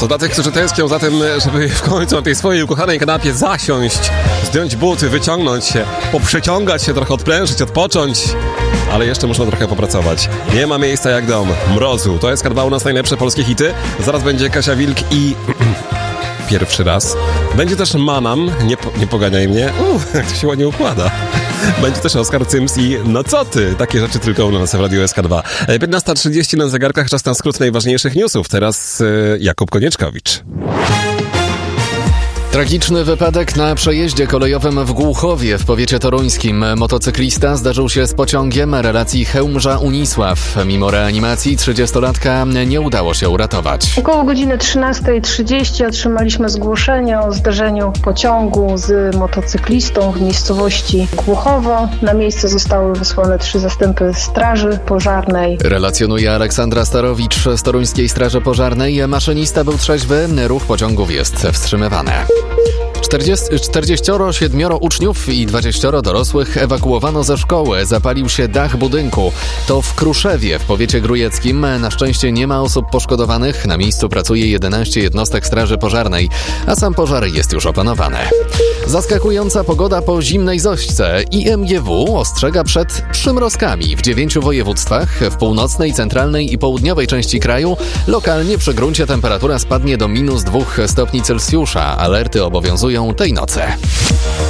To dla tych, którzy tęsknią za tym, żeby w końcu na tej swojej ukochanej kanapie zasiąść, zdjąć buty, wyciągnąć się, poprzeciągać się, trochę odprężyć, odpocząć. Ale jeszcze muszą trochę popracować. Nie ma miejsca jak dom. Mrozu. To jest SK2 u nas najlepsze polskie hity. Zaraz będzie Kasia Wilk i... Pierwszy raz. Będzie też Manam. Nie poganiaj mnie. Jak to się ładnie układa. Będzie też Oskar Cyms i no co ty? Takie rzeczy tylko u nas w Radiu SK2. 15:30 na zegarkach. Czas na skrót najważniejszych newsów. Teraz Jakub Konieczkowicz. Tragiczny wypadek na przejeździe kolejowym w Głuchowie w powiecie toruńskim. Motocyklista zdarzył się z pociągiem relacji Chełmża-Unisław. Mimo reanimacji 30-latka nie udało się uratować. Około godziny 13:30 otrzymaliśmy zgłoszenie o zdarzeniu pociągu z motocyklistą w miejscowości Głuchowo. Na miejsce zostały wysłane 3 zastępy straży pożarnej. Relacjonuje Aleksandra Starowicz z Toruńskiej Straży Pożarnej. Maszynista był trzeźwy, ruch pociągów jest wstrzymywany. 47 uczniów i 20 dorosłych ewakuowano ze szkoły. Zapalił się dach budynku. To w Kruszewie, w powiecie grójeckim. Na szczęście nie ma osób poszkodowanych. Na miejscu pracuje 11 jednostek straży pożarnej, a sam pożar jest już opanowany. Zaskakująca pogoda po zimnej Zośce. IMGW ostrzega przed przymrozkami w 9 województwach. W północnej, centralnej i południowej części kraju lokalnie przy gruncie temperatura spadnie do -2 stopni Celsjusza. Alerty obowiązują tej nocy.